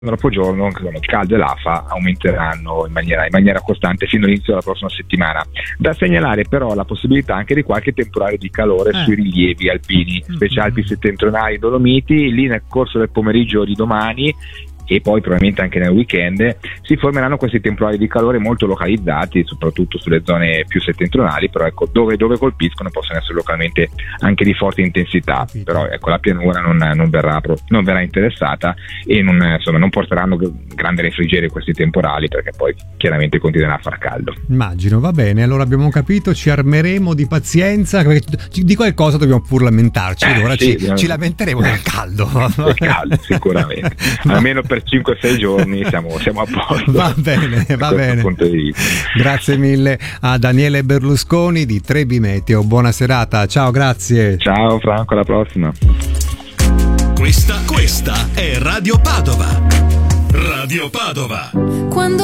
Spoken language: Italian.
dopo giorno il caldo e l'afa aumenteranno in maniera costante fino all'inizio della prossima settimana. Da segnalare però la possibilità anche di qualche temporale di calore sui rilievi alpini, specie Alpi settentrionali, Dolomiti. Lì nel corso del pomeriggio di domani e poi probabilmente anche nel weekend si formeranno questi temporali di calore molto localizzati, soprattutto sulle zone più settentrionali, però ecco, dove colpiscono possono essere localmente anche di forte intensità, però ecco, la pianura non verrà interessata e non porteranno grande refrigerio questi temporali, perché poi chiaramente continuerà a far caldo. Immagino. Va bene, allora abbiamo capito, ci armeremo di pazienza, di qualcosa dobbiamo pur lamentarci, allora ci lamenteremo del caldo. Del caldo sicuramente, almeno per 5-6 giorni siamo a posto. Va bene. Grazie mille a Daniele Berlusconi di Trebi Meteo. Buona serata, ciao, grazie. Ciao Franco, alla prossima. Questa è Radio Padova. Radio Padova. Quando